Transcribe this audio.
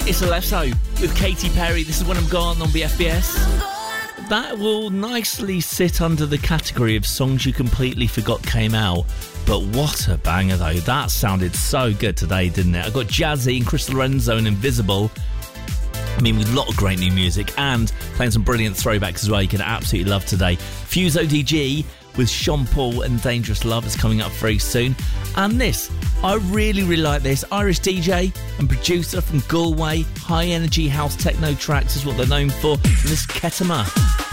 It's Alesso with Katy Perry. This is When I'm Gone on BFBS. That will nicely sit under the category of songs you completely forgot came out. But what a banger, though. That sounded so good today, didn't it? I got Jazzy and Chris Lorenzo and Invisible. I mean, with a lot of great new music and playing some brilliant throwbacks as well. You can absolutely love today. Fuse ODG with Sean Paul and Dangerous Love is coming up very soon. And this, I really like this. Irish DJ and producer from Galway. High energy house techno tracks is what they're known for. And this Ketama.